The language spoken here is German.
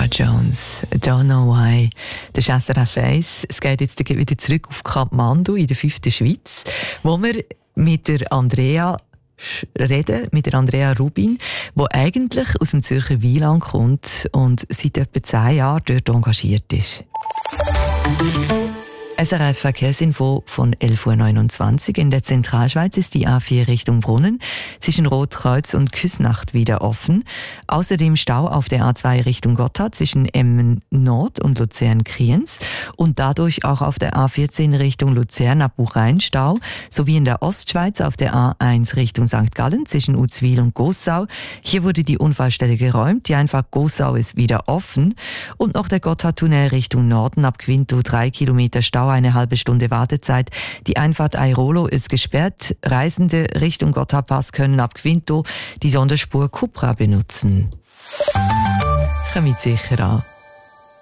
Nora Jones, Don't Know Why. Das ist SRF 1. Es geht jetzt wieder zurück auf Kathmandu in der 5. Schweiz, wo wir mit der Andrea reden, mit der Andrea Rubin, die eigentlich aus dem Zürcher Wieland kommt und seit etwa 10 Jahren dort engagiert ist. SRF Verkehrsinfo von 11.29 Uhr. In der Zentralschweiz ist die A4 Richtung Brunnen zwischen Rotkreuz und Küsnacht wieder offen. Außerdem Stau auf der A2 Richtung Gotthard zwischen Emmen Nord und Luzern-Kriens und dadurch auch auf der A14 Richtung Luzern ab Buchheim Stau, sowie in der Ostschweiz auf der A1 Richtung St. Gallen zwischen Uzwil und Gossau. Hier wurde die Unfallstelle geräumt. Die Einfahrt Gossau ist wieder offen und noch der Gotthardtunnel Richtung Norden ab Quinto 3 Kilometer Stau, eine halbe Stunde Wartezeit. Die Einfahrt Airolo ist gesperrt. Reisende Richtung Gotthardpass können ab Quinto die Sonderspur Cupra benutzen. Kommt sicher an.